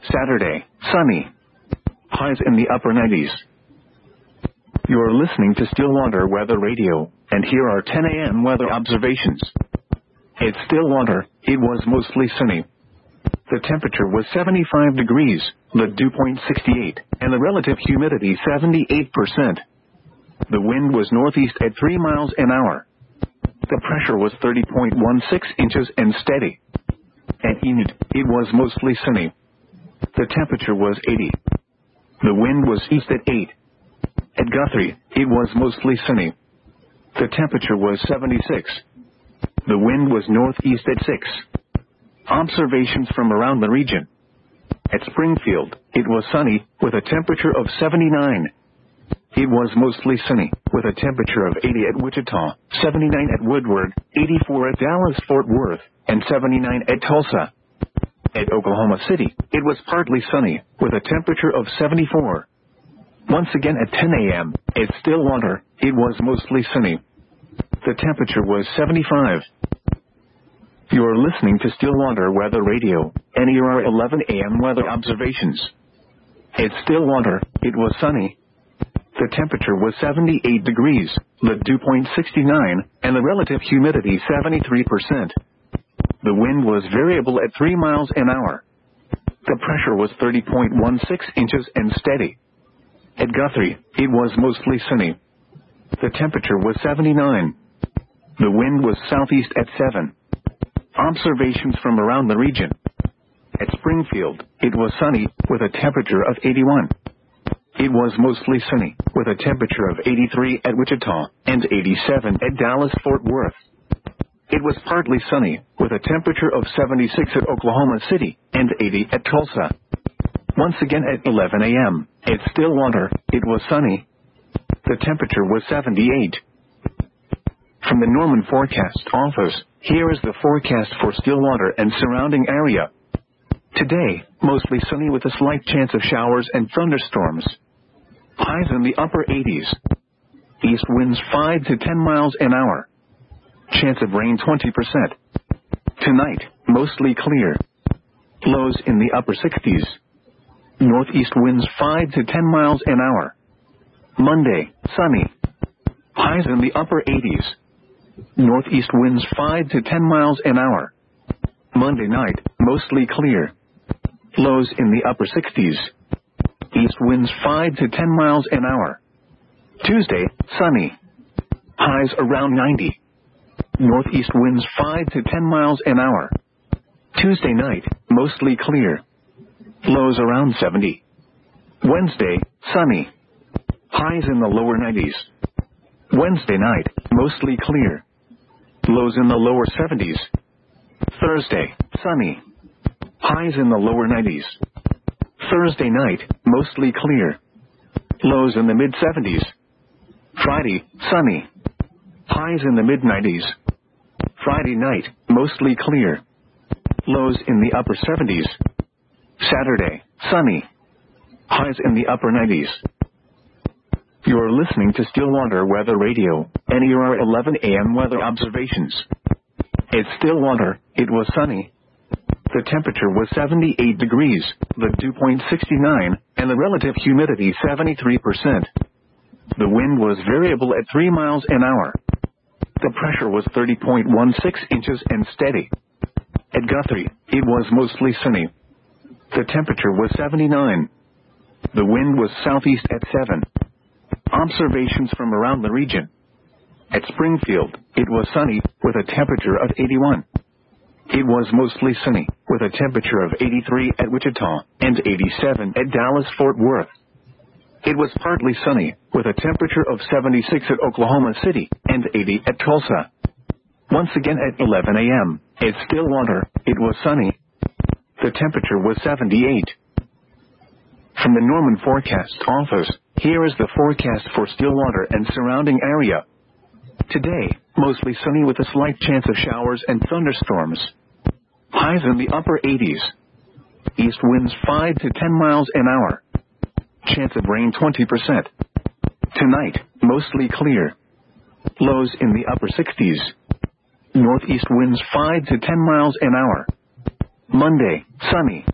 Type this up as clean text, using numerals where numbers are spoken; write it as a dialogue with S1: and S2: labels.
S1: Saturday, sunny. Highs in the upper 90s. You're listening to Stillwater Weather Radio, and here are 10 a.m. weather observations. At Stillwater, it was mostly sunny. The temperature was 75 degrees, the dew point 68, and the relative humidity 78%. The wind was northeast at 3 miles an hour. The pressure was 30.16 inches and steady. At Enid, it was mostly sunny. The temperature was 80. The wind was east at 8. At Guthrie, it was mostly sunny. The temperature was 76. The wind was northeast at 6. Observations from around the region. At Springfield, it was sunny, with a temperature of 79. It was mostly sunny, with a temperature of 80 at Wichita, 79 at Woodward, 84 at Dallas-Fort Worth, and 79 at Tulsa. At Oklahoma City, it was partly sunny, with a temperature of 74. Once again at 10 a.m., at Stillwater, it was mostly sunny. The temperature was 75. You're listening to Stillwater Weather Radio, and here are 11 a.m. weather observations. At Stillwater, it was sunny. The temperature was 78 degrees, the dew point 69, and the relative humidity 73%. The wind was variable at 3 miles an hour. The pressure was 30.16 inches and steady. At Guthrie, it was mostly sunny. The temperature was 79. The wind was southeast at 7. Observations from around the region. At Springfield, it was sunny, with a temperature of 81. It was mostly sunny, with a temperature of 83 at Wichita, and 87 at Dallas-Fort Worth. It was partly sunny, with a temperature of 76 at Oklahoma City, and 80 at Tulsa. Once again at 11 a.m., at Stillwater, it was sunny. The temperature was 78. From the Norman Forecast Office, here is the forecast for Stillwater and surrounding area. Today, mostly sunny with a slight chance of showers and thunderstorms. Highs in the upper 80s. East winds 5 to 10 miles an hour. Chance of rain 20%. Tonight, mostly clear. Lows in the upper 60s. Northeast winds 5 to 10 miles an hour. Monday, sunny. Highs in the upper 80s. Northeast winds 5 to 10 miles an hour. Monday night, mostly clear. Lows in the upper 60s. East winds 5 to 10 miles an hour. Tuesday, sunny. Highs around 90. Northeast winds 5 to 10 miles an hour. Tuesday night, mostly clear. Lows around 70. Wednesday, sunny. Highs in the lower 90s. Wednesday night, mostly clear. Lows in the lower 70s. Thursday, sunny. Highs in the lower 90s. Thursday night, mostly clear. Lows in the mid-70s. Friday, sunny. Highs in the mid-90s. Friday night, mostly clear. Lows in the upper 70s. Saturday, sunny. Highs in the upper 90s. You're listening to Stillwater Weather Radio, and here are 11 a.m. weather observations. At Stillwater, it was sunny. The temperature was 78 degrees, the dew point 69, and the relative humidity 73%. The wind was variable at 3 miles an hour. The pressure was 30.16 inches and steady. At Guthrie, it was mostly sunny. The temperature was 79. The wind was southeast at 7. Observations from around the region. At Springfield, it was sunny, with a temperature of 81. It was mostly sunny, with a temperature of 83 at Wichita, and 87 at Dallas-Fort Worth. It was partly sunny, with a temperature of 76 at Oklahoma City, and 80 at Tulsa. Once again at 11 a.m., at Stillwater, it was sunny. The temperature was 78. From the Norman Forecast Office, here is the forecast for Stillwater and surrounding area. Today, mostly sunny with a slight chance of showers and thunderstorms. Highs in the upper 80s. East winds 5 to 10 miles an hour. Chance of rain 20%. Tonight, mostly clear. Lows in the upper 60s. Northeast winds 5 to 10 miles an hour. Monday, sunny.